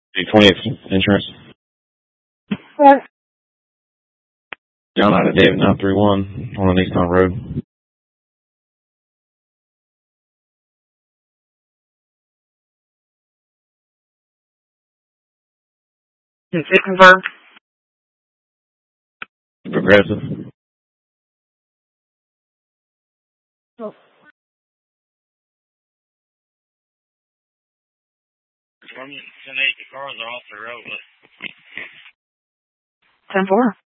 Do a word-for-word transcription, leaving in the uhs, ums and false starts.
twentieth insurance. What? Down out of David nine three one on the Easttown Road. Is it confirmed? Progressive. Oh. ten eight, the cars are off the road. ten four.